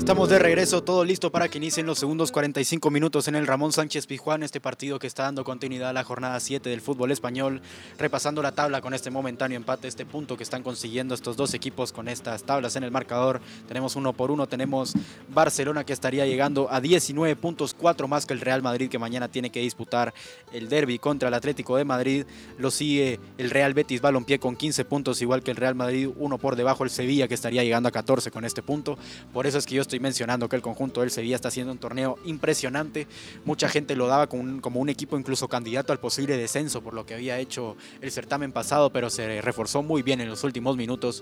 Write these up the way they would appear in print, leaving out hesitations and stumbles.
Estamos de regreso, todo listo para que inicien los segundos 45 minutos en el Ramón Sánchez Pizjuán, este partido que está dando continuidad a la jornada 7 del fútbol español, repasando la tabla con este momentáneo empate, este punto que están consiguiendo estos dos equipos con estas tablas en el marcador. Tenemos 1-1, tenemos Barcelona que estaría llegando a 19 puntos, 4 más que el Real Madrid, que mañana tiene que disputar el derbi contra el Atlético de Madrid. Lo sigue el Real Betis Balompié con 15 puntos, igual que el Real Madrid, uno por debajo el Sevilla, que estaría llegando a 14 con este punto. Por eso es que yo estoy mencionando que el conjunto del Sevilla está haciendo un torneo impresionante. Mucha gente lo daba como un equipo incluso candidato al posible descenso por lo que había hecho el certamen pasado, pero se reforzó muy bien en los últimos minutos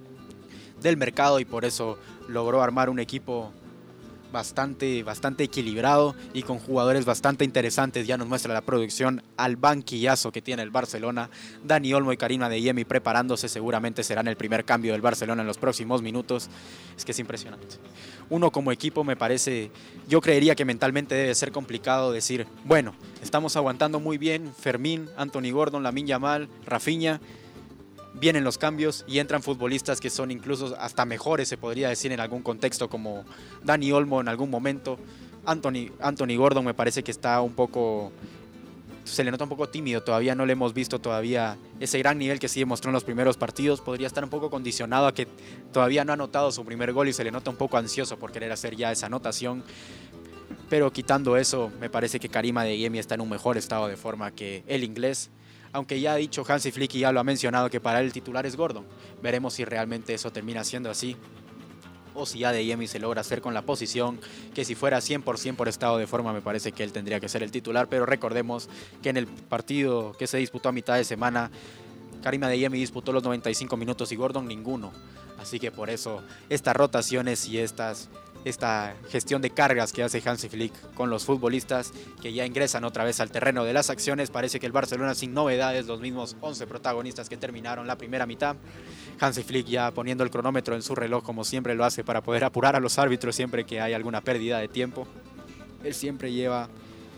del mercado y por eso logró armar un equipo bastante equilibrado y con jugadores bastante interesantes. Ya nos muestra la producción al banquillazo que tiene el Barcelona. Dani Olmo y Karim Adeyemi preparándose, seguramente serán el primer cambio del Barcelona en los próximos minutos. Es que es impresionante. Uno como equipo me parece, yo creería que mentalmente debe ser complicado decir, bueno, estamos aguantando muy bien Fermín, Anthony Gordon, Lamine Yamal, Rafinha. Vienen los cambios y entran futbolistas que son incluso hasta mejores, se podría decir en algún contexto, como Dani Olmo en algún momento. Anthony Gordon me parece que está un poco, se le nota un poco tímido, todavía no le hemos visto todavía ese gran nivel que sí demostró en los primeros partidos. Podría estar un poco condicionado a que todavía no ha anotado su primer gol y se le nota un poco ansioso por querer hacer ya esa anotación. Pero quitando eso, me parece que Karim Adeyemi está en un mejor estado de forma que el inglés. Aunque ya ha dicho Hansi Flick y ya lo ha mencionado que para él el titular es Gordon. Veremos si realmente eso termina siendo así o si Adeyemi se logra hacer con la posición, que si fuera 100% por estado de forma me parece que él tendría que ser el titular, pero recordemos que en el partido que se disputó a mitad de semana Karim Adeyemi disputó los 95 minutos y Gordon ninguno, así que por eso estas rotaciones y esta gestión de cargas que hace Hansi Flick con los futbolistas que ya ingresan otra vez al terreno de las acciones. Parece que el Barcelona sin novedades, los mismos 11 protagonistas que terminaron la primera mitad. Hansi Flick ya poniendo el cronómetro en su reloj como siempre lo hace para poder apurar a los árbitros siempre que hay alguna pérdida de tiempo. Él siempre lleva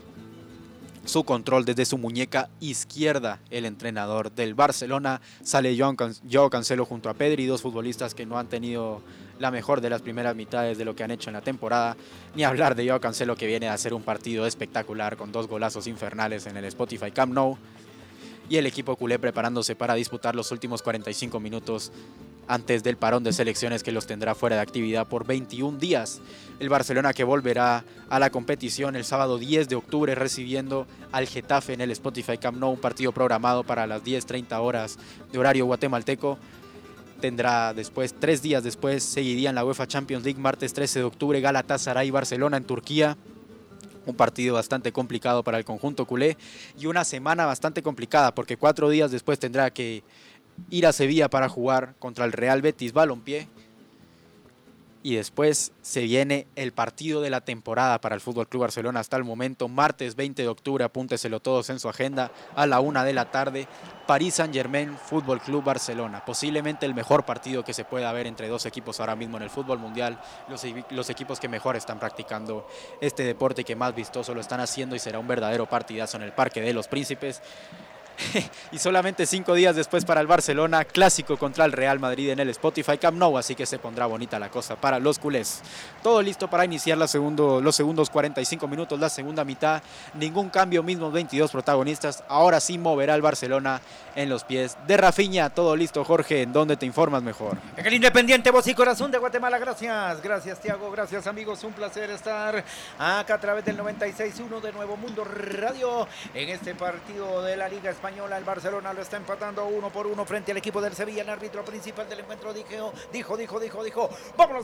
su control desde su muñeca izquierda. El entrenador del Barcelona, sale Joao Cancelo junto a Pedri, dos futbolistas que no han tenido la mejor de las primeras mitades de lo que han hecho en la temporada. Ni hablar de Joao Cancelo, que viene a hacer un partido espectacular con 2 golazos infernales en el Spotify Camp Nou. Y el equipo culé preparándose para disputar los últimos 45 minutos antes del parón de selecciones que los tendrá fuera de actividad por 21 días. El Barcelona que volverá a la competición el sábado 10 de octubre recibiendo al Getafe en el Spotify Camp Nou, un partido programado para las 10:30 horas de horario guatemalteco. Tendrá después, 3 días después, seguiría en la UEFA Champions League, martes 13 de octubre, Galatasaray Barcelona en Turquía. Un partido bastante complicado para el conjunto culé y una semana bastante complicada porque 4 días después tendrá que ir a Sevilla para jugar contra el Real Betis Balompié. Y después se viene el partido de la temporada para el FC Barcelona hasta el momento, martes 20 de octubre, apúnteselo todos en su agenda, a la 1 de la tarde, Paris Saint-Germain FC Barcelona, posiblemente el mejor partido que se pueda ver entre dos equipos ahora mismo en el fútbol mundial, los equipos que mejor están practicando este deporte y que más vistoso lo están haciendo, y será un verdadero partidazo en el Parque de los Príncipes. Y solamente 5 días después para el Barcelona, clásico contra el Real Madrid en el Spotify Camp Nou, así que se pondrá bonita la cosa para los culés. Todo listo para iniciar los segundos 45 minutos, la segunda mitad. Ningún cambio, mismos 22 protagonistas. Ahora sí moverá el Barcelona en los pies de Rafinha. Todo listo, Jorge, ¿en dónde te informas mejor? En el Independiente, voz y corazón de Guatemala. Gracias Tiago, gracias amigos, un placer estar acá a través del 96.1 de Nuevo Mundo Radio en este partido de la Liga Española. El Barcelona lo está empatando 1-1 frente al equipo del Sevilla. El árbitro principal del encuentro dijo, vámonos,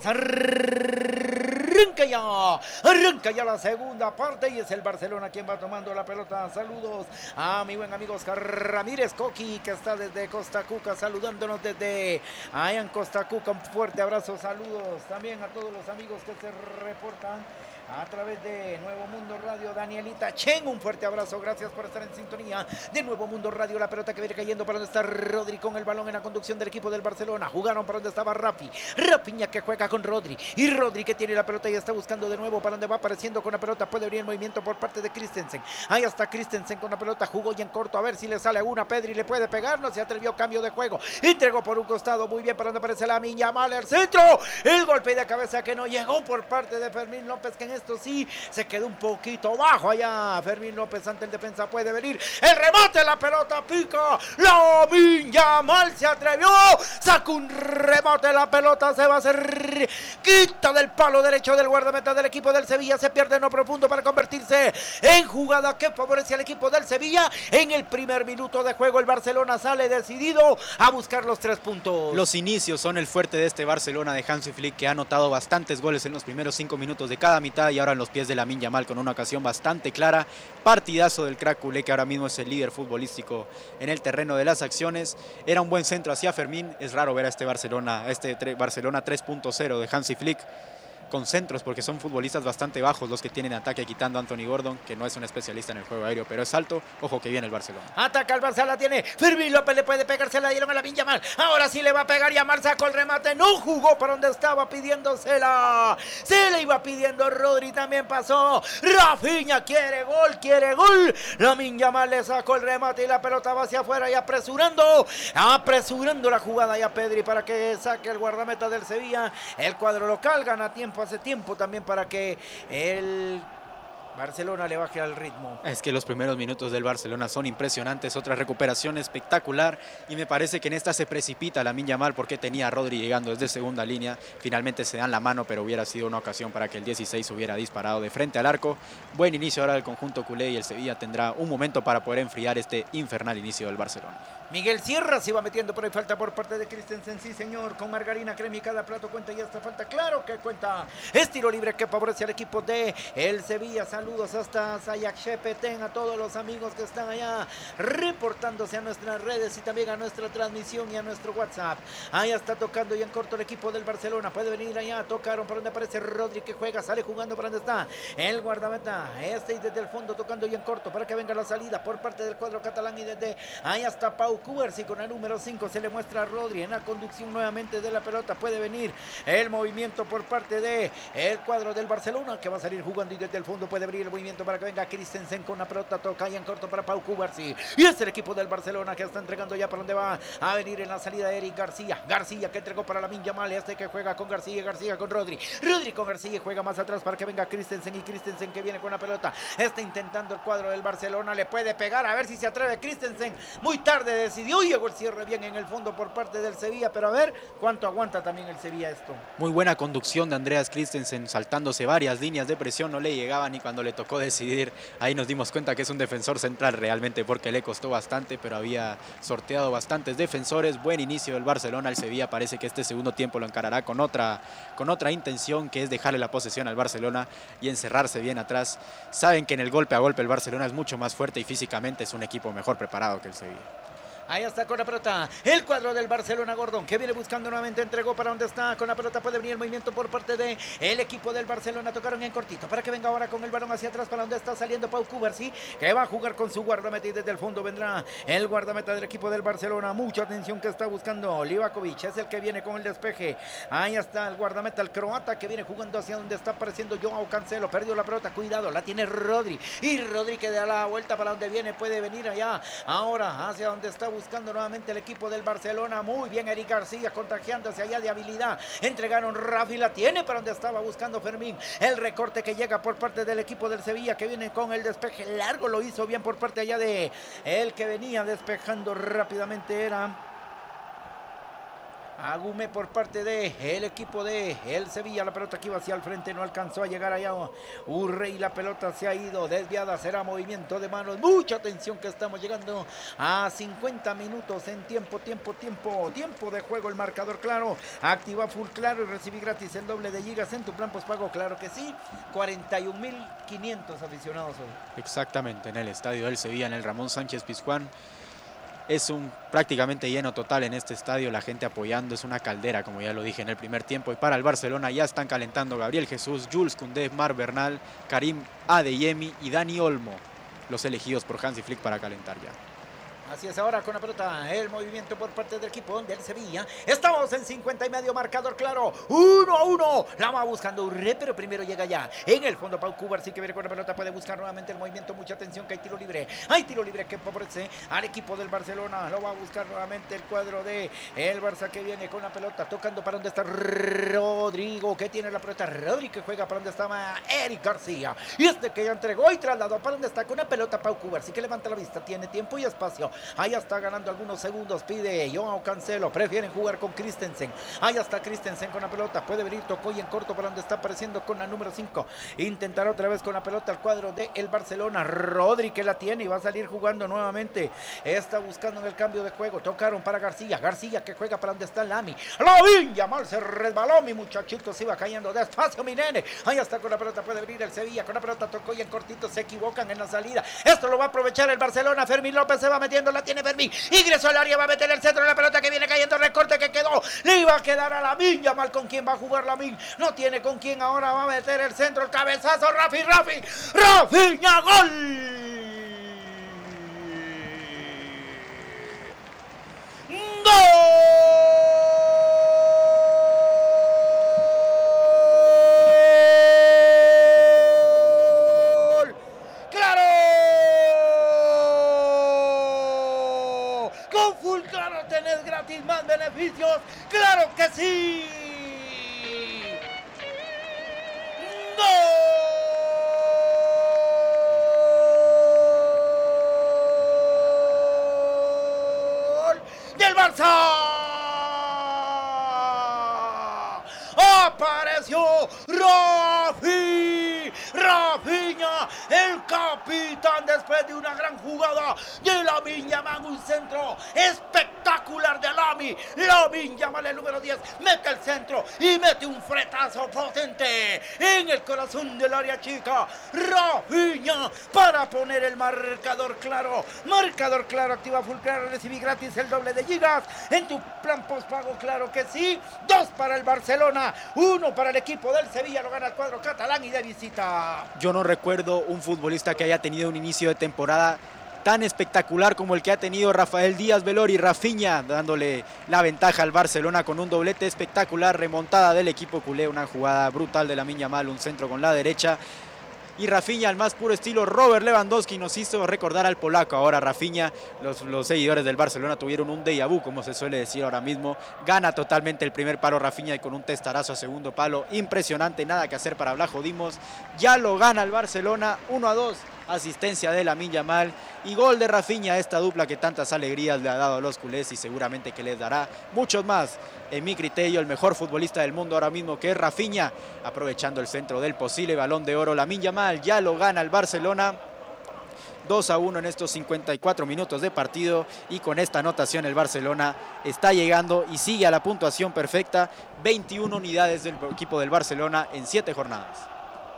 arranca ya la segunda parte y es el Barcelona quien va tomando la pelota. Saludos a mi buen amigo Oscar Ramírez Coqui, que está desde Costa Cuca saludándonos desde allá en Costa Cuca. Un fuerte abrazo, saludos también a todos los amigos que se reportan a través de Nuevo Mundo Radio. Danielita Chen, un fuerte abrazo, gracias por estar en sintonía de Nuevo Mundo Radio. La pelota que viene cayendo para donde está Rodri con el balón en la conducción del equipo del Barcelona. Jugaron para donde estaba Rafinha que juega con Rodri, y Rodri que tiene la pelota y está buscando de nuevo para donde va apareciendo con la pelota. Puede abrir el movimiento por parte de Christensen. Ahí está Christensen con la pelota, jugó ya en corto, a ver si le sale una. Pedri le puede pegar, no se atrevió, cambio de juego, entregó por un costado, muy bien para donde aparece Lamine Yamal, el centro, el golpe de cabeza que no llegó por parte de Fermín López, que en esto sí se quedó un poquito bajo allá. Fermín López ante el defensa, puede venir el remate, la pelota pica, Lamine Yamal se atrevió, saca un remate, la pelota se va a hacer, quita del palo derecho del guardameta del equipo del Sevilla, se pierde en lo profundo para convertirse en jugada que favorece al equipo del Sevilla. En el primer minuto de juego el Barcelona sale decidido a buscar los 3 puntos. Los inicios son el fuerte de este Barcelona de Hansi Flick, que ha anotado bastantes goles en los primeros 5 minutos de cada mitad y ahora en los pies de Lamine Yamal con una ocasión bastante clara. Partidazo del crack culé, que ahora mismo es el líder futbolístico en el terreno de las acciones. Era un buen centro hacia Fermín. Es raro ver a este Barcelona 3.0 de Hansi Flick con centros, porque son futbolistas bastante bajos los que tienen ataque, quitando a Anthony Gordon, que no es un especialista en el juego aéreo, pero es alto. Ojo que viene el Barcelona. Ataca el Barça, la tiene Fermín López, le puede pegar, se la dieron a Lamine Yamal. Ahora sí le va a pegar, Yamal sacó el remate, no jugó para donde estaba pidiéndosela. Se le iba pidiendo Rodri, también pasó. Rafinha quiere gol. Lamine Yamal le sacó el remate y la pelota va hacia afuera y apresurando la jugada ya Pedri para que saque el guardameta del Sevilla. El cuadro local gana tiempo, hace tiempo también para que el Barcelona le baje al ritmo. Es que los primeros minutos del Barcelona son impresionantes, otra recuperación espectacular, y me parece que en esta se precipita Lamine Yamal porque tenía a Rodri llegando desde segunda línea. Finalmente se dan la mano, pero hubiera sido una ocasión para que el 16 hubiera disparado de frente al arco. Buen inicio ahora del conjunto culé, y el Sevilla tendrá un momento para poder enfriar este infernal inicio del Barcelona. Miguel Sierra se va metiendo por ahí, falta por parte de Christensen, sí señor, con margarina, crema y cada plato cuenta, y esta falta, claro que cuenta. Es tiro libre que favorece al equipo de el Sevilla. Saludos hasta Sayak Shepeten, a todos los amigos que están allá reportándose a nuestras redes y también a nuestra transmisión y a nuestro WhatsApp. Ahí está tocando y en corto el equipo del Barcelona, puede venir allá, tocaron por donde aparece Rodri que juega, sale jugando por donde está el guardameta, y desde el fondo tocando y en corto para que venga la salida por parte del cuadro catalán, y desde ahí hasta Pau Cubarsí con el número 5 se le muestra a Rodri en la conducción nuevamente de la pelota. Puede venir el movimiento por parte de el cuadro del Barcelona, que va a salir jugando, y desde el fondo puede abrir el movimiento para que venga Christensen con la pelota, toca y en corto para Pau Cubarsí, y es el equipo del Barcelona que está entregando ya para donde va a venir en la salida Eric García que entregó para Lamine Yamal, que juega con García con Rodri con García, juega más atrás para que venga Christensen, y Christensen que viene con la pelota, está intentando el cuadro del Barcelona, le puede pegar, a ver si se atreve Christensen, muy tarde decidió, llegó el cierre bien en el fondo por parte del Sevilla, pero a ver cuánto aguanta también el Sevilla esto. Muy buena conducción de Andreas Christensen, saltándose varias líneas de presión, no le llegaba ni cuando le tocó decidir. Ahí nos dimos cuenta que es un defensor central realmente, porque le costó bastante, pero había sorteado bastantes defensores. Buen inicio del Barcelona. El Sevilla parece que este segundo tiempo lo encarará con otra intención, que es dejarle la posesión al Barcelona y encerrarse bien atrás. Saben que en el golpe a golpe el Barcelona es mucho más fuerte y físicamente es un equipo mejor preparado que el Sevilla. Ahí está con la pelota el cuadro del Barcelona, Gordon, que viene buscando nuevamente, entregó para donde está con la pelota, puede venir el movimiento por parte de el equipo del Barcelona, tocaron en cortito para que venga ahora con el balón hacia atrás para donde está saliendo Pau Cubarsí, que va a jugar con su guardameta, y desde el fondo vendrá el guardameta del equipo del Barcelona. Mucha atención que está buscando Livakovic, es el que viene con el despeje. Ahí está el guardameta, el croata, que viene jugando hacia donde está apareciendo Joao Cancelo, perdió la pelota, cuidado, la tiene Rodri, y Rodri que da la vuelta para donde viene, puede venir allá ahora hacia donde está buscando nuevamente el equipo del Barcelona. Muy bien Eric García contagiándose allá de habilidad, entregaron Rafi, la tiene para donde estaba buscando Fermín, el recorte que llega por parte del equipo del Sevilla, que viene con el despeje largo, lo hizo bien por parte allá de el que venía despejando rápidamente, era Agume por parte de el equipo de el Sevilla. La pelota que iba hacia el frente no alcanzó a llegar allá Urrey, la pelota se ha ido desviada, será movimiento de manos. Mucha atención que estamos llegando a 50 minutos en tiempo de juego. El marcador claro, activa full claro y recibí gratis el doble de gigas en tu plan postpago, claro que sí. 41.500 aficionados hoy. Exactamente, en el estadio del Sevilla, en el Ramón Sánchez Pizjuán. Es un prácticamente lleno total en este estadio, la gente apoyando, es una caldera, como ya lo dije en el primer tiempo. Y para el Barcelona ya están calentando Gabriel Jesús, Jules Koundé, Marc Bernal, Karim Adeyemi y Dani Olmo, los elegidos por Hansi Flick para calentar ya. Así es, ahora con la pelota, el movimiento por parte del equipo del Sevilla. Estamos en 50 y medio, marcador claro, 1-1. La va buscando Urre, pero primero llega ya. En el fondo, Pau Cubarsí que viene con la pelota, puede buscar nuevamente el movimiento. Mucha atención que hay tiro libre. Hay tiro libre que favorece al equipo del Barcelona. Lo va a buscar nuevamente el cuadro de el Barça que viene con la pelota, tocando para donde está Rodrigo, que tiene la pelota. Rodrigo que juega para donde estaba Eric García. Y este que ya entregó y trasladó para donde está con la pelota Pau Cubarsí que levanta la vista, tiene tiempo y espacio. Allá está ganando algunos segundos, pide Joao Cancelo, prefieren jugar con Christensen. Allá está Christensen con la pelota, puede venir Tocoy en corto para donde está apareciendo con la número 5. Intentará otra vez con la pelota al cuadro de el Barcelona. Rodri que la tiene y va a salir jugando nuevamente. Está buscando en el cambio de juego. Tocaron para García. García que juega para donde está Lami. Lamine Yamal se resbaló, mi muchachito, se iba cayendo despacio, mi nene. Allá está con la pelota, puede venir el Sevilla. Con la pelota Tocoy en cortito, se equivocan en la salida. Esto lo va a aprovechar el Barcelona. Fermín López se va metiendo, la tiene Fermín, ingresó al área, va a meter el centro de la pelota que viene cayendo, recorte que quedó, le iba a quedar a Lamine Yamal. ¿Con quién va a jugar Lamine? No tiene con quién, ahora va a meter el centro, el cabezazo, Rafinha, gol. Más beneficios, claro que sí. ¡Gol del Barça! Apareció Rafinha, el capitán, después de una gran jugada de Lamine Yamal, un centro espectacular de Lamine Yamal, el número 10, mete el centro y mete un fretazo potente en el corazón del área chica. Rafinha para poner el marcador claro, activa full claro, recibí gratis el doble de gigas en tu plan postpago, claro que sí. 2 para el Barcelona, 1 para el equipo del Sevilla, lo gana el cuadro catalán y de visita. Yo no recuerdo un futbolista que haya tenido un inicio de temporada tan espectacular como el que ha tenido Rafael Díaz Velori. Rafinha dándole la ventaja al Barcelona con un doblete espectacular, remontada del equipo culé, una jugada brutal de Lamine Yamal, un centro con la derecha. Y Rafinha, al más puro estilo Robert Lewandowski, nos hizo recordar al polaco. Ahora Rafinha, los seguidores del Barcelona tuvieron un déjà vu, como se suele decir ahora mismo. Gana totalmente el primer palo Rafinha y con un testarazo a segundo palo. Impresionante, nada que hacer para Blajo Dimos. Ya lo gana el Barcelona, 1-2. Asistencia de Lamine Yamal y gol de Rafinha, esta dupla que tantas alegrías le ha dado a los culés y seguramente que les dará muchos más. En mi criterio, el mejor futbolista del mundo ahora mismo, que es Rafinha, aprovechando el centro del posible Balón de Oro. Lamine Yamal ya lo gana el Barcelona, 2-1 en estos 54 minutos de partido, y con esta anotación el Barcelona está llegando y sigue a la puntuación perfecta, 21 unidades del equipo del Barcelona en 7 jornadas.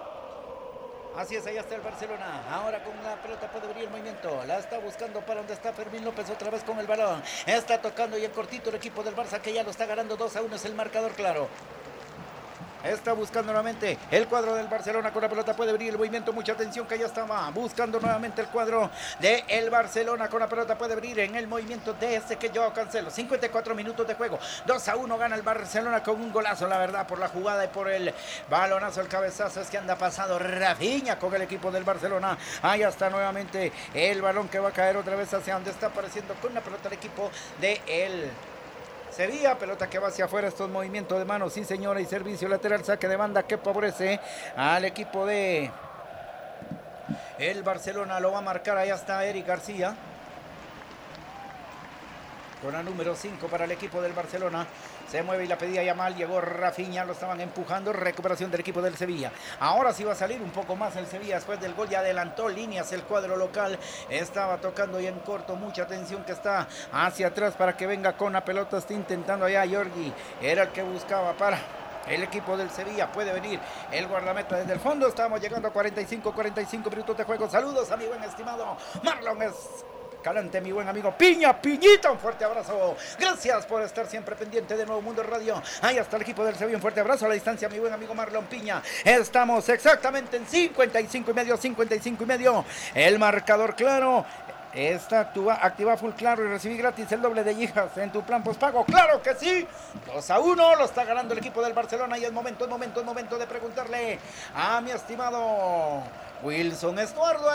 Así es, ahí está el Barcelona. Ahora con la pelota puede venir el movimiento. La está buscando para donde está Fermín López otra vez con el balón. Está tocando y en cortito el equipo del Barça que ya lo está ganando 2-1. Es el marcador claro. Está buscando nuevamente el cuadro del Barcelona con la pelota, puede venir el movimiento, mucha atención que ya estaba buscando nuevamente el cuadro de el Barcelona con la pelota, puede venir en el movimiento de que Joao Cancelo. 54 minutos de juego, 2-1 gana el Barcelona con un golazo, la verdad, por la jugada y por el balonazo, el cabezazo es que anda pasado Rafinha con el equipo del Barcelona. Ahí está nuevamente el balón que va a caer otra vez hacia donde está apareciendo con la pelota el equipo de el Sevilla, pelota que va hacia afuera, estos movimientos de manos, sí señora, y servicio lateral, saque de banda que favorece al equipo de el Barcelona, lo va a marcar, ahí está Eric García, con la número 5 para el equipo del Barcelona. Se mueve y la pedía Yamal, llegó Rafinha, lo estaban empujando, recuperación del equipo del Sevilla. Ahora sí va a salir un poco más el Sevilla después del gol, ya adelantó líneas el cuadro local, estaba tocando y en corto, mucha atención que está hacia atrás para que venga con la pelota, está intentando allá Yorgi, era el que buscaba para el equipo del Sevilla, puede venir el guardameta desde el fondo, estamos llegando a 45 minutos de juego. Saludos a mi buen estimado Marlon Escalante, mi buen amigo Piña, Piñita, un fuerte abrazo. Gracias por estar siempre pendiente de Nuevo Mundo Radio. Ahí está el equipo del Sevilla, un fuerte abrazo a la distancia, mi buen amigo Marlon Piña. Estamos exactamente en 55 y medio. El marcador claro. Está activa full claro y recibí gratis el doble de hijas en tu plan postpago. ¡Claro que sí! 2-1 lo está ganando el equipo del Barcelona y es momento de preguntarle a mi estimado Wilson Estuardo.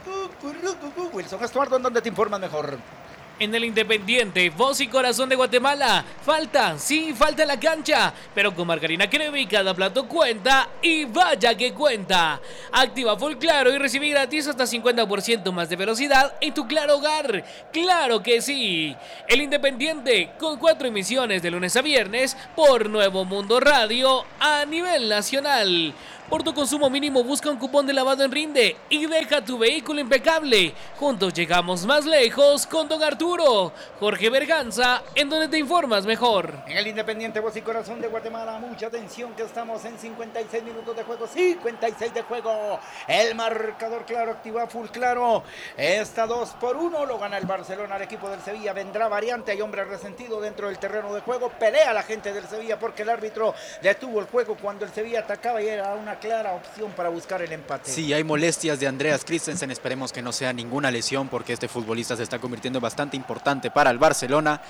Wilson Estuardo, ¿en dónde te informas mejor? En el Independiente, voz y corazón de Guatemala. Falta la cancha, pero con margarina Crevi cada plato cuenta y vaya que cuenta. Activa full claro y recibí gratis hasta 50% más de velocidad en tu Claro Hogar. ¡Claro que sí! El Independiente, con 4 emisiones de lunes a viernes por Nuevo Mundo Radio a nivel nacional. Por tu consumo mínimo busca un cupón de lavado en Rinde y deja tu vehículo impecable. Juntos llegamos más lejos con Don Arturo. Jorge Berganza, en donde te informas mejor. En el Independiente, voz y corazón de Guatemala, mucha atención que estamos en 56 minutos de juego. 56 de juego. El marcador claro, activa full claro. Está 2-1, lo gana el Barcelona al equipo del Sevilla. Vendrá variante, hay hombre resentido dentro del terreno de juego. Pelea la gente del Sevilla porque el árbitro detuvo el juego cuando el Sevilla atacaba y era una clara opción para buscar el empate. Sí, hay molestias de Andreas Christensen, esperemos que no sea ninguna lesión porque este futbolista se está convirtiendo en bastante importante para el Barcelona.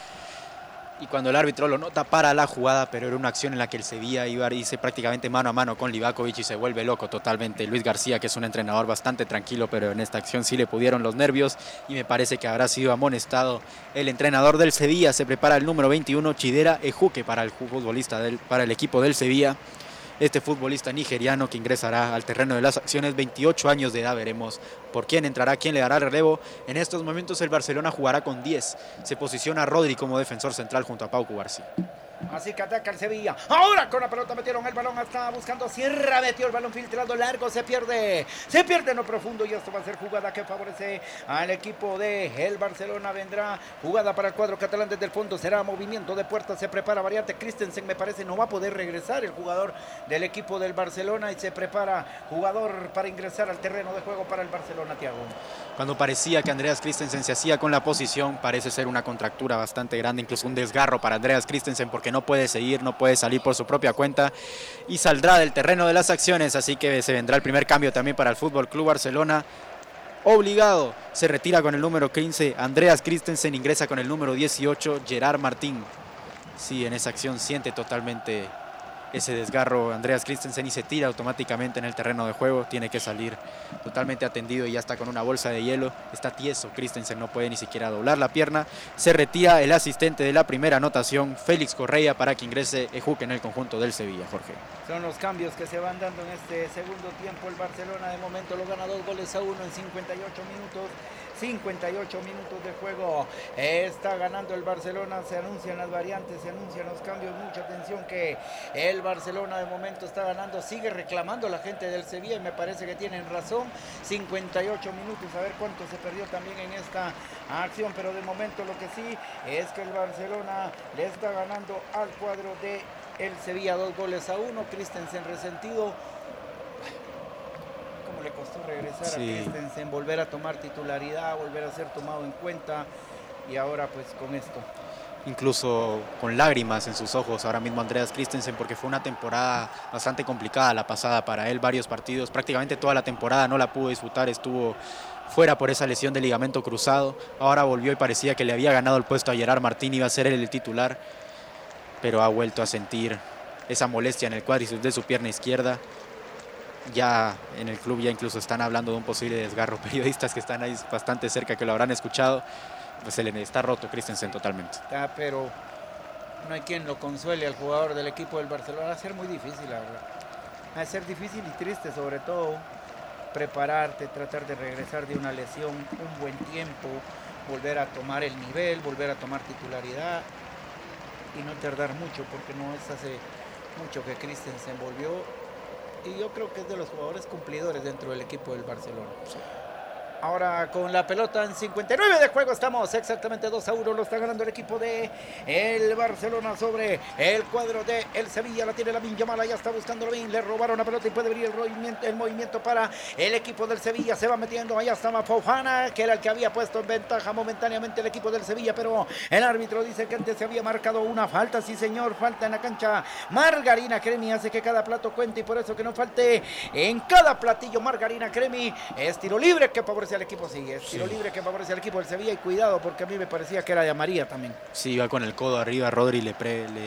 Y cuando el árbitro lo nota para la jugada, pero era una acción en la que el Sevilla iba a irse prácticamente mano a mano con Livakovic y se vuelve loco totalmente. Luis García, que es un entrenador bastante tranquilo, pero en esta acción sí le pudieron los nervios y me parece que habrá sido amonestado el entrenador del Sevilla. Se prepara el número 21, Chidera Ejuke, para el futbolista para el equipo del Sevilla. Este futbolista nigeriano que ingresará al terreno de las acciones, 28 años de edad, veremos por quién entrará, quién le dará relevo. En estos momentos el Barcelona jugará con 10, se posiciona Rodri como defensor central junto a Pau Cubarsí. Así que ataca el Sevilla. Ahora con la pelota metieron el balón. Estaba buscando Sierra. Metió el balón filtrado largo. Se pierde en lo profundo. Y esto va a ser jugada que favorece al equipo de el Barcelona. Vendrá jugada para el cuadro catalán desde el fondo. Será movimiento de puerta. Se prepara variante. Christensen me parece no va a poder regresar el jugador del equipo del Barcelona. Y se prepara jugador para ingresar al terreno de juego para el Barcelona, Thiago. Cuando parecía que Andreas Christensen se hacía con la posición, parece ser una contractura bastante grande, incluso un desgarro para Andreas Christensen porque no puede seguir, no puede salir por su propia cuenta y saldrá del terreno de las acciones, así que se vendrá el primer cambio también para el Fútbol Club Barcelona. Obligado, se retira con el número 15, Andreas Christensen ingresa con el número 18, Gerard Martín. Sí, en esa acción siente totalmente ese desgarro Andreas Christensen y se tira automáticamente en el terreno de juego, tiene que salir totalmente atendido y ya está con una bolsa de hielo, está tieso, Christensen no puede ni siquiera doblar la pierna, se retira el asistente de la primera anotación, Félix Correa, para que ingrese Ejuke en el conjunto del Sevilla, Jorge. Son los cambios que se van dando en este segundo tiempo. El Barcelona de momento lo gana 2-1 en 58 minutos. 58 minutos de juego, está ganando el Barcelona, se anuncian las variantes, se anuncian los cambios, mucha atención que el Barcelona de momento está ganando, sigue reclamando la gente del Sevilla y me parece que tienen razón, 58 minutos, a ver cuánto se perdió también en esta acción, pero de momento lo que sí es que el Barcelona le está ganando al cuadro de el Sevilla 2-1, Christensen resentido. Cómo le costó regresar a Christensen, volver a tomar titularidad, volver a ser tomado en cuenta y ahora pues con esto. Incluso con lágrimas en sus ojos ahora mismo Andreas Christensen porque fue una temporada bastante complicada la pasada para él, varios partidos, prácticamente toda la temporada no la pudo disputar, estuvo fuera por esa lesión de ligamento cruzado, ahora volvió y parecía que le había ganado el puesto a Gerard Martín, iba a ser él el titular, pero ha vuelto a sentir esa molestia en el cuádriceps de su pierna izquierda. Ya en el club ya incluso están hablando de un posible desgarro, periodistas que están ahí bastante cerca que lo habrán escuchado, pues se le está roto Christensen totalmente. Pero no hay quien lo consuele al jugador del equipo del Barcelona, va a ser muy difícil la verdad, va a ser difícil y triste sobre todo prepararte, tratar de regresar de una lesión un buen tiempo, volver a tomar el nivel, volver a tomar titularidad y no tardar mucho porque no es hace mucho que Christensen volvió. Y yo creo que es de los jugadores cumplidores dentro del equipo del Barcelona. Ahora con la pelota en 59 de juego estamos exactamente 2-1, lo está ganando el equipo de el Barcelona sobre el cuadro de el Sevilla. La tiene Lamine Yamal, ya está buscando Lamine, le robaron la pelota y puede venir el movimiento para el equipo del Sevilla. Se va metiendo, allá estaba Fofana, que era el que había puesto en ventaja momentáneamente el equipo del Sevilla, pero el árbitro dice que antes se había marcado una falta. Sí señor, falta en la cancha. Margarina Cremi hace que cada plato cuente y por eso que no falte en cada platillo Margarina Cremi. Es tiro libre que favorece al equipo, sí, es tiro libre que favorece al equipo del Sevilla, y cuidado porque a mí me parecía que era de amarilla también. Sí, va con el codo arriba, Rodri le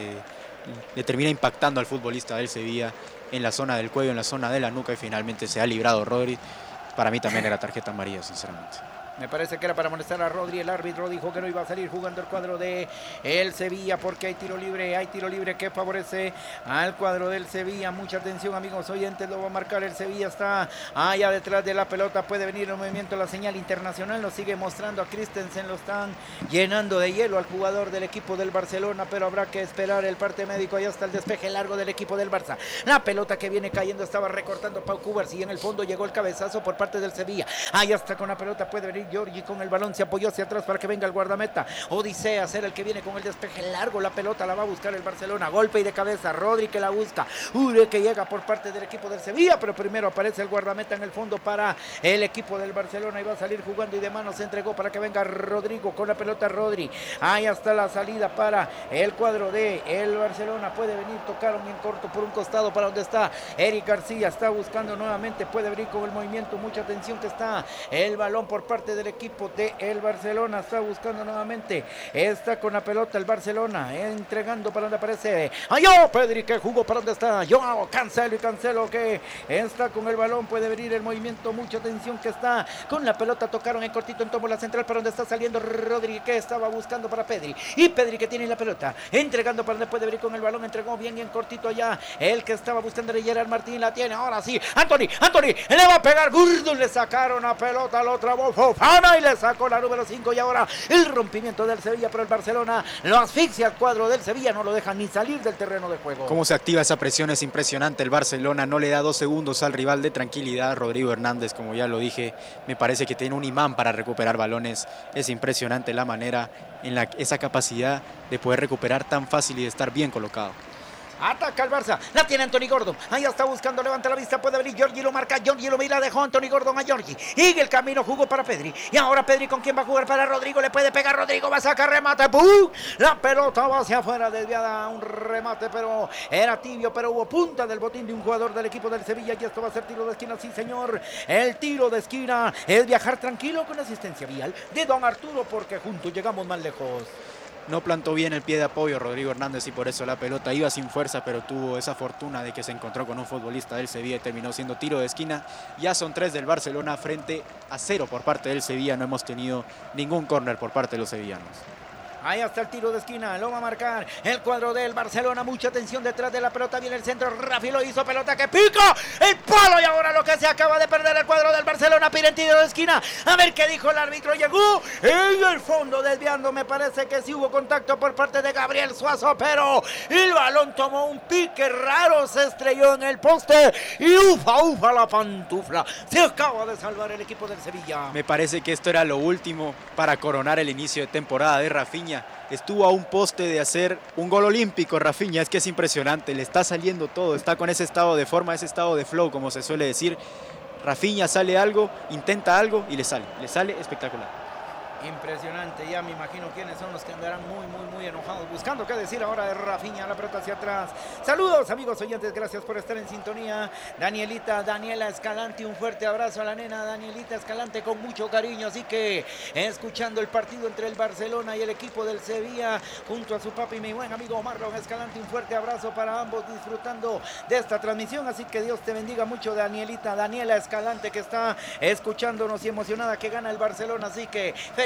termina impactando al futbolista del Sevilla en la zona del cuello, en la zona de la nuca, y finalmente se ha librado Rodri. Para mí también era tarjeta amarilla, sinceramente. Me parece que era para molestar a Rodri. El árbitro dijo que no iba a salir jugando el cuadro de el Sevilla porque hay tiro libre que favorece al cuadro del Sevilla. Mucha atención, amigos oyentes, lo va a marcar el Sevilla. Está allá detrás de la pelota, puede venir el movimiento, la señal internacional, lo sigue mostrando a Christensen, lo están llenando de hielo al jugador del equipo del Barcelona, pero habrá que esperar el parte médico. Allá está el despeje largo del equipo del Barça. La pelota que viene cayendo, estaba recortando Pau Cubers y en el fondo llegó el cabezazo por parte del Sevilla. Allá está con la pelota, puede venir Giorgi con el balón, se apoyó hacia atrás para que venga el guardameta. Odisea será el que viene con el despeje largo, la pelota la va a buscar el Barcelona, golpe y de cabeza, Rodri que la busca, Ure que llega por parte del equipo del Sevilla, pero primero aparece el guardameta en el fondo para el equipo del Barcelona y va a salir jugando y de mano se entregó para que venga Rodrigo con la pelota. Rodri, ahí está la salida para el cuadro de el Barcelona, puede venir, tocaron en corto por un costado para donde está Eric García, está buscando nuevamente, puede venir con el movimiento, mucha atención que está el balón por parte del equipo de el Barcelona, está buscando nuevamente, está con la pelota el Barcelona, entregando para donde aparece Pedri que jugó para donde está Joao Cancelo, y Cancelo que está con el balón, puede venir el movimiento, mucha atención que está con la pelota, tocaron en cortito en tomo la central para donde está saliendo Rodri que estaba buscando para Pedri, y Pedri que tiene la pelota, entregando para donde puede venir con el balón, entregó bien en cortito allá, el que estaba buscando de Gerard Martín, la tiene, ahora sí, Anthony, le va a pegar Gurdu, le sacaron la pelota, lo trabó Fofana y le sacó la número 5, y ahora el rompimiento del Sevilla, pero el Barcelona lo asfixia al cuadro del Sevilla, no lo deja ni salir del terreno de juego. Cómo se activa esa presión es impresionante. El Barcelona no le da 2 segundos al rival de tranquilidad. Rodrigo Hernández, como ya lo dije, me parece que tiene un imán para recuperar balones. Es impresionante la manera en esa capacidad de poder recuperar tan fácil y de estar bien colocado. Ataca el Barça, la tiene Anthony Gordon, ahí está buscando, levanta la vista, puede venir Giorgi, lo marca, Giorgi lo mira, dejó Anthony Gordon a Giorgi, y el camino jugó para Pedri, y ahora Pedri con quien va a jugar para Rodrigo, le puede pegar Rodrigo, va a sacar remate, ¡pum! La pelota va hacia afuera, desviada, un remate, pero era tibio, pero hubo punta del botín de un jugador del equipo del Sevilla, y esto va a ser tiro de esquina, sí señor, el tiro de esquina, es viajar tranquilo con asistencia vial de don Arturo, porque juntos llegamos más lejos. No plantó bien el pie de apoyo Rodrigo Hernández y por eso la pelota iba sin fuerza, pero tuvo esa fortuna de que se encontró con un futbolista del Sevilla y terminó siendo tiro de esquina. Ya son 3 del Barcelona frente a 0 por parte del Sevilla. No hemos tenido ningún córner por parte de los sevillanos. Ahí está el tiro de esquina, lo va a marcar el cuadro del Barcelona, mucha atención detrás de la pelota, viene el centro, Rafi lo hizo, pelota que pica, el palo, y ahora lo que se acaba de perder el cuadro del Barcelona, pide tiro de esquina, a ver qué dijo el árbitro, llegó en el fondo desviando, me parece que sí hubo contacto por parte de Gabriel Suazo, pero el balón tomó un pique raro, se estrelló en el poste, y ufa la pantufla, se acaba de salvar el equipo del Sevilla. Me parece que esto era lo último para coronar el inicio de temporada de Rafinha. Estuvo a un poste de hacer un gol olímpico Rafinha, es que es impresionante, le está saliendo todo, está con ese estado de forma, ese estado de flow, como se suele decir. Rafinha sale algo, intenta algo y le sale espectacular. Impresionante, ya me imagino quiénes son los que andarán muy enojados, buscando qué decir ahora de Rafinha, la pelota hacia atrás. Saludos amigos oyentes, gracias por estar en sintonía. Daniela Escalante, un fuerte abrazo a la nena Danielita Escalante con mucho cariño, así que escuchando el partido entre el Barcelona y el equipo del Sevilla, junto a su papi, mi buen amigo Marlon Escalante, un fuerte abrazo para ambos, disfrutando de esta transmisión, así que Dios te bendiga mucho Daniela Escalante, que está escuchándonos y emocionada que gana el Barcelona, así que feliz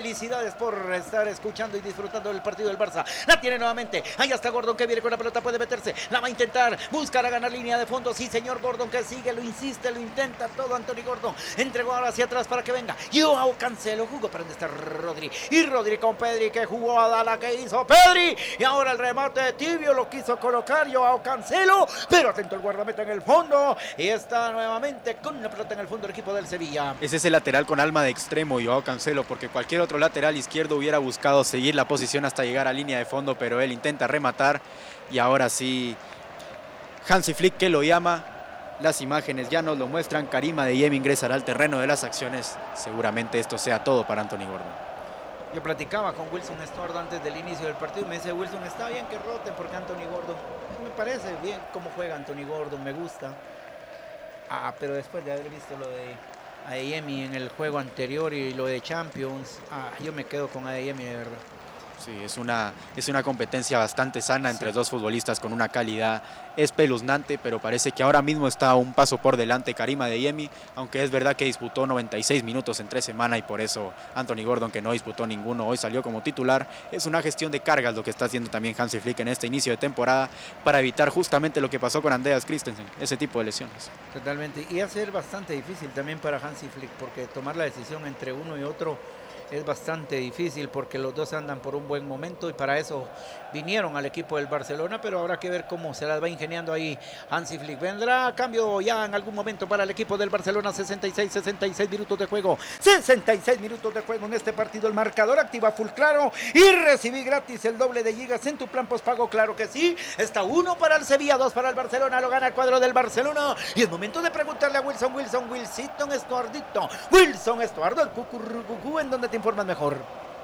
Felicidades por estar escuchando y disfrutando del partido del Barça. La tiene nuevamente. Ahí está Gordon que viene con la pelota, puede meterse. La va a intentar, buscar a ganar línea de fondo. Sí, señor Gordon que sigue, lo insiste, lo intenta todo. Anthony Gordon entregó ahora hacia atrás para que venga. Joao Cancelo jugó, pero ¿dónde está Rodri? Y Rodri con Pedri, que jugada la que hizo Pedri. Y ahora el remate tibio lo quiso colocar Joao Cancelo, pero atento el guardameta en el fondo. Y está nuevamente con la pelota en el fondo el equipo del Sevilla. Es ese lateral con alma de extremo, Joao Cancelo, porque cualquier otro lateral izquierdo hubiera buscado seguir la posición hasta llegar a línea de fondo, pero él intenta rematar y ahora sí Hansi Flick que lo llama. Las imágenes ya nos lo muestran. Karim Adeyemi ingresará al terreno de las acciones. Seguramente esto sea todo para Anthony Gordon. Yo platicaba con Wilson Storr antes del inicio del partido y me dice: Wilson, está bien que roten porque Anthony Gordon, me parece bien cómo juega Anthony Gordon, me gusta. Pero después de haber visto lo de Adeyemi en el juego anterior y lo de Champions, yo me quedo con Adeyemi de verdad. Sí, es una competencia bastante sana entre dos futbolistas con una calidad espeluznante, pero parece que ahora mismo está un paso por delante Karim Adeyemi, aunque es verdad que disputó 96 minutos en 3 semanas y por eso Anthony Gordon, que no disputó ninguno, hoy salió como titular. Es una gestión de cargas lo que está haciendo también Hansi Flick en este inicio de temporada para evitar justamente lo que pasó con Andreas Christensen, ese tipo de lesiones. Totalmente, y hacer bastante difícil también para Hansi Flick, porque tomar la decisión entre uno y otro es bastante difícil porque los dos andan por un buen momento y para eso vinieron al equipo del Barcelona, pero habrá que ver cómo se las va ingeniando ahí Hansi Flick. Vendrá cambio ya en algún momento para el equipo del Barcelona. 66 minutos de juego. 66 minutos de juego en este partido. El marcador activa full claro y recibí gratis el doble de gigas en tu plan postpago. Claro que sí. Está 1 para el Sevilla, 2 para el Barcelona. Lo gana el cuadro del Barcelona. Y es momento de preguntarle a Wilson Estuardito. Wilson Estuardo, el cucurrucucú, ¿en dónde te informas mejor?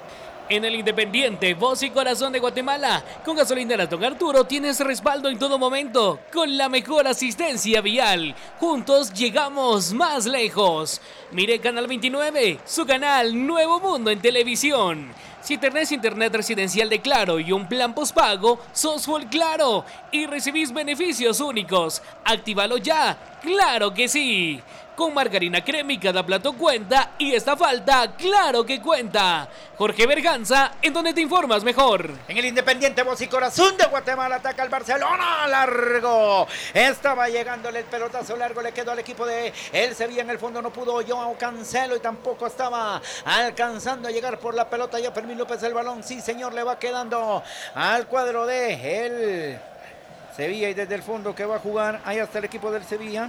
En el Independiente, voz y corazón de Guatemala, con gasolineras Don Arturo tienes respaldo en todo momento, con la mejor asistencia vial. Juntos llegamos más lejos. Mire Canal 29, su canal Nuevo Mundo en televisión. Si tenés internet residencial de Claro y un plan postpago, sos full Claro y recibís beneficios únicos. Actívalo ya, claro que sí. Con margarina Cremi cada plato cuenta y esta falta, claro que cuenta. Jorge Berganza, ¿en dónde te informas mejor? En el Independiente, voz y corazón de Guatemala, ataca el Barcelona, largo. Estaba llegándole el pelotazo largo, le quedó al equipo de el Sevilla en el fondo, no pudo Joao Cancelo y tampoco estaba alcanzando a llegar por la pelota ya Fermín López el balón. Sí, señor, le va quedando al cuadro de el Sevilla y desde el fondo que va a jugar, ahí está el equipo del Sevilla.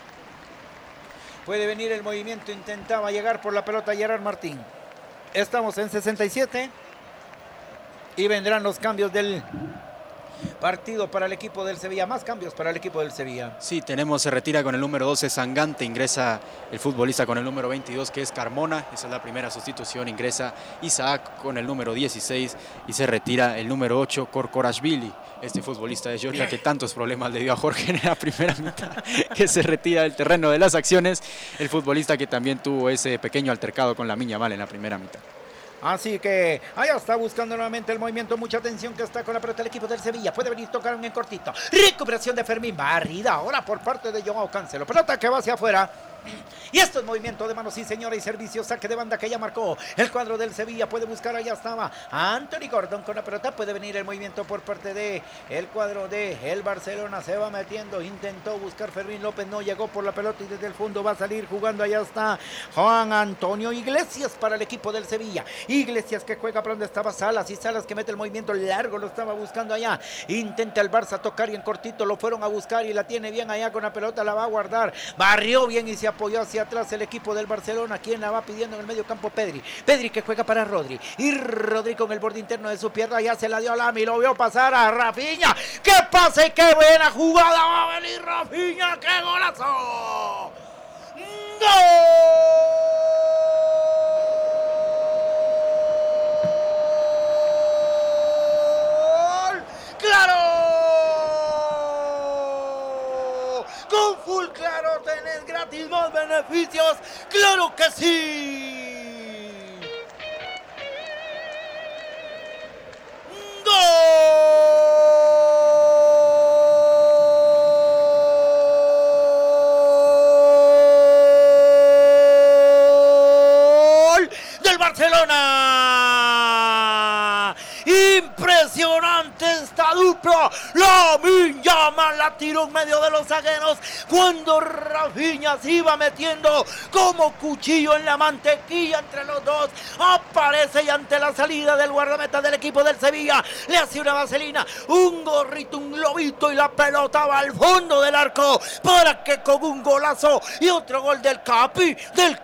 Puede venir el movimiento, intentaba llegar por la pelota Gerard Martín. Estamos en 67 y vendrán los cambios del partido para el equipo del Sevilla. Más cambios para el equipo del Sevilla. Sí, se retira con el número 12 Sangante, ingresa el futbolista con el número 22 que es Carmona, esa es la primera sustitución, ingresa Isaac con el número 16 y se retira el número 8 Korkorashvili, este futbolista de Georgia que tantos problemas le dio a Jorge en la primera mitad, que se retira del terreno de las acciones, el futbolista que también tuvo ese pequeño altercado con Lamine Yamal en la primera mitad. Así que allá está buscando nuevamente el movimiento. Mucha atención que está con la pelota el equipo del Sevilla. Puede venir, tocar en cortito. Recuperación de Fermín. Barrida ahora por parte de Joao Cancelo. Pelota que va hacia afuera. Y esto es movimiento de manos, sí señora, y servicio, saque de banda que ya marcó el cuadro del Sevilla, puede buscar, allá estaba Anthony Gordon con la pelota, puede venir el movimiento por parte de el cuadro de el Barcelona, se va metiendo, intentó buscar Fermín López, no llegó por la pelota y desde el fondo va a salir jugando, allá está Juan Antonio Iglesias para el equipo del Sevilla, Iglesias que juega para donde estaba Salas, y Salas que mete el movimiento largo, lo estaba buscando allá, intenta el Barça tocar y en cortito lo fueron a buscar y la tiene bien allá con la pelota, la va a guardar, barrió bien y se apoyó hacia atrás el equipo del Barcelona. Quien la va pidiendo en el medio campo, Pedri que juega para Rodri, y Rodri con el borde interno de su pierna ya se la dio a Lami, lo vio pasar a Rafinha, que pase, qué buena jugada, va a venir Rafinha, qué golazo, ¡gol! ¡Claro! Con full Claro tenés gratis más beneficios. ¡Claro que sí! ¡Gol! ¡Del Barcelona! ante esta dupla. Lamine Yamal la tiró en medio de los zagueros cuando Rafinha se iba metiendo como cuchillo en la mantequilla entre los dos. Aparece y ante la salida del guardameta del equipo del Sevilla le hace una vaselina, un gorrito, un globito y la pelota va al fondo del arco para que con un golazo y otro gol del Capi,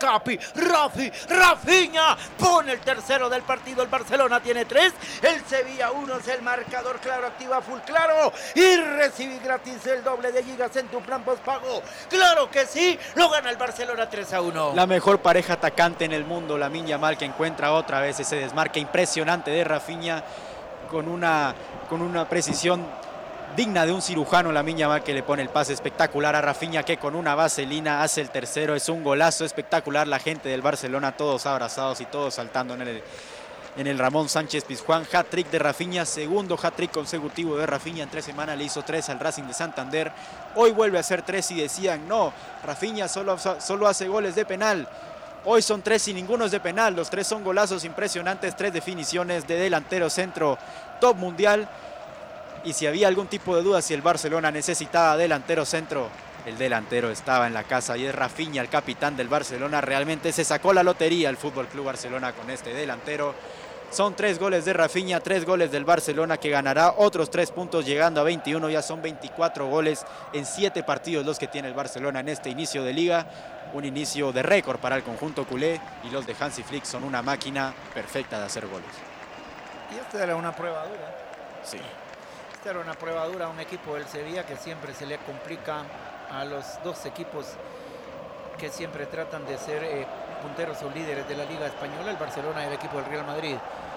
Rafinha pone el tercero del partido. El Barcelona tiene 3, el Sevilla 1, es el marcador claro, activa full claro y recibe gratis el doble de gigas en tu plan postpago. Claro que sí, lo gana el Barcelona 3-1. La mejor pareja atacante en el mundo, Lamine Yamal, que encuentra otra vez ese desmarque impresionante de Rafinha con una precisión digna de un cirujano. Lamine Yamal que le pone el pase espectacular a Rafinha, que con una vaselina hace el tercero. Es un golazo espectacular. La gente del Barcelona todos abrazados y todos saltando en el Ramón Sánchez Pizjuán. Hat-trick de Rafinha, segundo hat-trick consecutivo de Rafinha en 3 semanas. Le hizo 3 al Racing de Santander. Hoy vuelve a hacer 3 y decían, no, Rafinha solo hace goles de penal. Hoy son 3 y ninguno es de penal. Los 3 son golazos impresionantes, 3 definiciones de delantero centro top mundial. Y si había algún tipo de duda si el Barcelona necesitaba delantero centro, el delantero estaba en la casa y es Rafinha, el capitán del Barcelona. Realmente se sacó la lotería el FC Barcelona con este delantero. Son 3 goles de Rafinha, 3 goles del Barcelona, que ganará otros 3 puntos llegando a 21. Ya son 24 goles en 7 partidos los que tiene el Barcelona en este inicio de liga. Un inicio de récord para el conjunto culé, y los de Hansi Flick son una máquina perfecta de hacer goles. Y esta era una prueba dura. Sí. Esta era una prueba dura a un equipo del Sevilla que siempre se le complica a los dos equipos que siempre tratan de ser punteros o líderes de la Liga Española, el Barcelona y el equipo del Real Madrid.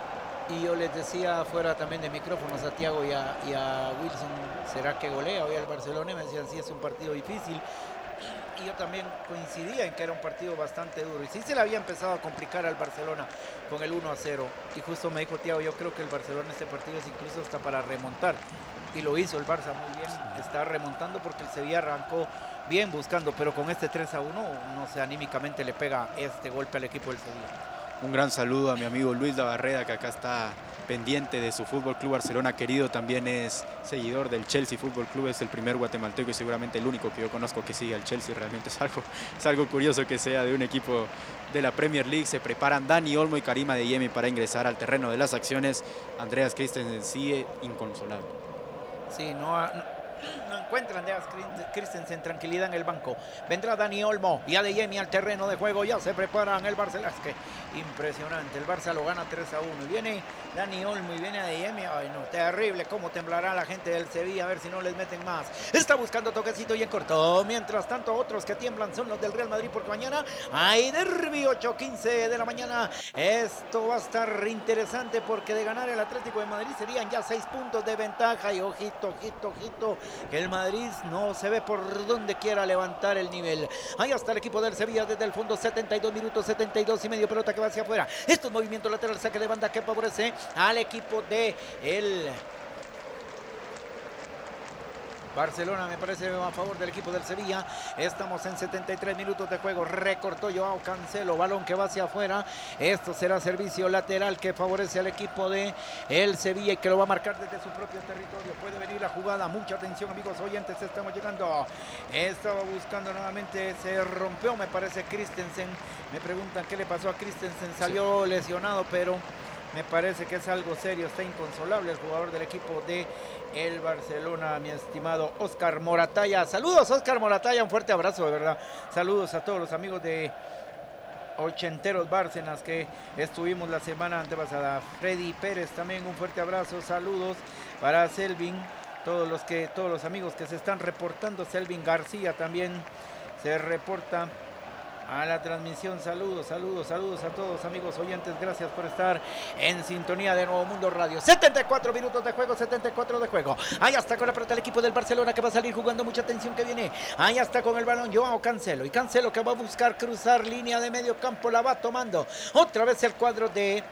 Y yo les decía fuera también de micrófonos a Thiago y a Wilson, ¿será que golea hoy al Barcelona? Y me decían, sí, es un partido difícil. Y yo también coincidía en que era un partido bastante duro. Y sí se le había empezado a complicar al Barcelona con el 1-0. Y justo me dijo Thiago, yo creo que el Barcelona en este partido es incluso hasta para remontar. Y lo hizo el Barça muy bien. Está remontando porque el Sevilla arrancó bien buscando. Pero con este 3-1, no sé, anímicamente le pega este golpe al equipo del Sevilla. Un gran saludo a mi amigo Luis Labarreda, que acá está pendiente de su FC Barcelona querido. También es seguidor del Chelsea Fútbol Club, es el primer guatemalteco y seguramente el único que yo conozco que sigue al Chelsea. Realmente es algo curioso que sea de un equipo de la Premier League. Se preparan Dani Olmo y Karim Adeyemi para ingresar al terreno de las acciones. Andreas Christensen sigue inconsolable. Sí, no encuentra Andreas Christensen tranquilidad en el banco. Vendrá Dani Olmo y Adeyemi al terreno de juego. Ya se preparan el Barcelona. Es que impresionante. El Barça lo gana 3-1. Y viene Dani Olmo y viene Adeyemi. Ay, no, terrible. Cómo temblará la gente del Sevilla. A ver si no les meten más. Está buscando toquecito y en corto. Mientras tanto, otros que tiemblan son los del Real Madrid, porque mañana hay derbi 8:15 de la mañana. Esto va a estar interesante porque de ganar el Atlético de Madrid serían ya 6 puntos de ventaja. Y ojito, que el Madrid no se ve por donde quiera levantar el nivel. Ahí está el equipo del Sevilla desde el fondo, 72 minutos, 72 y medio, pelota que va hacia afuera. Estos movimientos laterales, saque de banda que favorece al equipo de el Barcelona, me parece a favor del equipo del Sevilla. Estamos en 73 minutos de juego. Recortó Joao Cancelo, balón que va hacia afuera. Esto será servicio lateral que favorece al equipo de el Sevilla y que lo va a marcar desde su propio territorio. Puede venir la jugada, mucha atención amigos oyentes, estamos llegando. Estaba buscando nuevamente, se rompió me parece Christensen. Me preguntan qué le pasó a Christensen, salió lesionado, pero me parece que es algo serio, está inconsolable el jugador del equipo de el Barcelona, mi estimado Óscar Moratalla. Saludos Óscar Moratalla, un fuerte abrazo de verdad. Saludos a todos los amigos de Ochenteros Bárcenas que estuvimos la semana antepasada. Freddy Pérez también un fuerte abrazo, saludos para Selvin, todos los amigos que se están reportando. Selvin García también se reporta a la transmisión. Saludos a todos amigos oyentes, gracias por estar en sintonía de Nuevo Mundo Radio. 74 minutos de juego, 74 de juego. Ahí está con la pelota el equipo del Barcelona que va a salir jugando, mucha atención que viene. Ahí está con el balón Joao Cancelo, y Cancelo que va a buscar cruzar línea de medio campo, la va tomando otra vez el cuadro de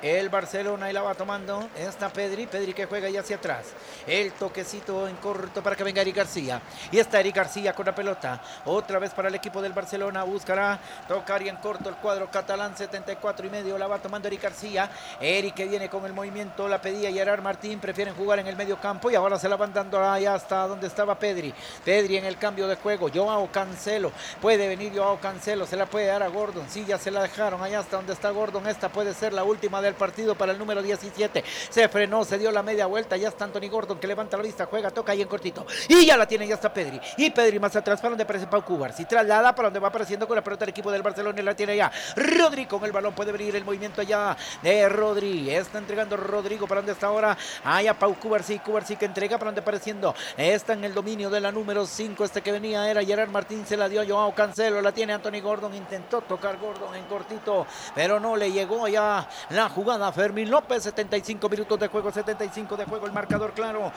el Barcelona y la va tomando. Está Pedri que juega ya hacia atrás. El toquecito en corto para que venga Eric García. Y está Eric García con la pelota. Otra vez para el equipo del Barcelona. Buscará tocar y en corto el cuadro catalán. 74,5. La va tomando Eric García. Eric que viene con el movimiento. La pedía Gerard Martín. Prefieren jugar en el medio campo. Y ahora se la van dando allá hasta donde estaba Pedri. Pedri en el cambio de juego. Joao Cancelo. Puede venir Joao Cancelo. Se la puede dar a Gordon. Sí, ya se la dejaron allá hasta donde está Gordon. Esta puede ser la última del partido para el número 17. Se frenó, se dio la media vuelta. Ya está Anthony Gordon que levanta la vista, juega, toca ahí en cortito. Y ya la tiene, ya está Pedri. Y Pedri más atrás para donde aparece Pau Cubarsí. Traslada para donde va apareciendo con la pelota el equipo del Barcelona y la tiene ya. Rodri con el balón, puede venir el movimiento allá de Rodri. Está entregando Rodrigo para donde está ahora. Allá Pau Cubarsí que entrega para donde apareciendo. Está en el dominio de la número 5. Este que venía era Gerard Martín, se la dio Joao Cancelo. La tiene Anthony Gordon. Intentó tocar Gordon en cortito, pero no le llegó ya la jugada. Fermín López, 75 minutos de juego, 75 de juego, el marcador claro,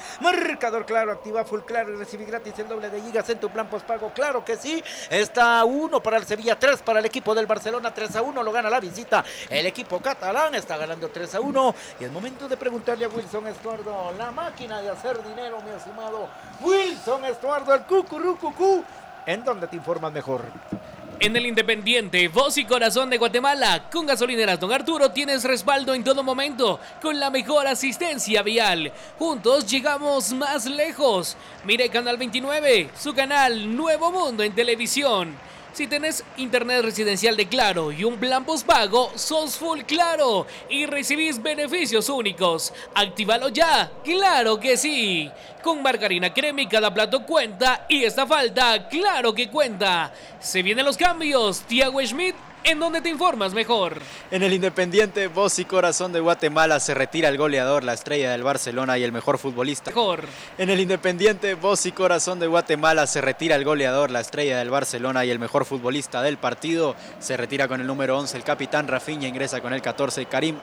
activa full claro y recibir gratis el doble de gigas en tu plan postpago, claro que sí. Está 1 para el Sevilla, 3 para el equipo del Barcelona, 3-1 lo gana la visita, el equipo catalán está ganando 3-1 y es momento de preguntarle a Wilson Estuardo, la máquina de hacer dinero, mi estimado Wilson Estuardo, el cucurucucú, ¿en dónde te informas mejor? En el Independiente, voz y corazón de Guatemala, con gasolineras Don Arturo tienes respaldo en todo momento, con la mejor asistencia vial. Juntos llegamos más lejos. Mire Canal 29, su canal Nuevo Mundo en televisión. Si tenés internet residencial de Claro y un plan postpago, sos full Claro y recibís beneficios únicos. ¡Actívalo ya! ¡Claro que sí! Con margarina Cremi cada plato cuenta y esta falta, ¡claro que cuenta! Se vienen los cambios. Thiago Schmidt, ¿en dónde te informas mejor? En el Independiente, voz y corazón de Guatemala, se retira el goleador, la estrella del Barcelona y el mejor futbolista. En el Independiente, voz y corazón de Guatemala, se retira el goleador, la estrella del Barcelona y el mejor futbolista del partido. Se retira con el número 11 el capitán Rafinha, ingresa con el 14 Karim